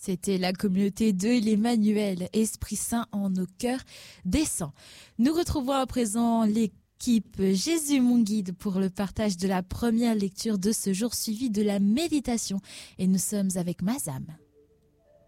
C'était la communauté de l'Emmanuel, Esprit Saint en nos cœurs descend. Nous retrouvons à présent l'équipe Jésus mon guide pour le partage de la première lecture de ce jour suivi de la méditation. Et nous sommes avec Mazam.